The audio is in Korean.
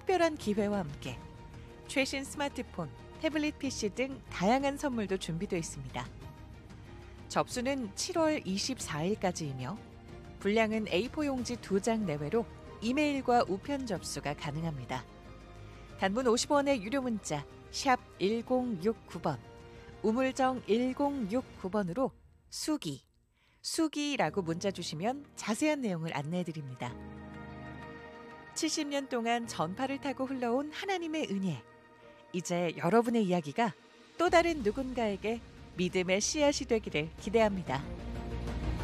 특별한 기회와 함께 최신 스마트폰, 태블릿 PC 등 다양한 선물도 준비되어 있습니다. 접수는 7월 24일까지이며 분량은 A4 용지 2장 내외로 이메일과 우편 접수가 가능합니다. 단문 50원의 유료 문자 샵 1069번, 우물정 1069번으로 수기라고 문자 주시면 자세한 내용을 안내해드립니다. 70년 동안 전파를 타고 흘러온 하나님의 은혜. 이제 여러분의 이야기가 또 다른 누군가에게 믿음의 씨앗이 되기를 기대합니다.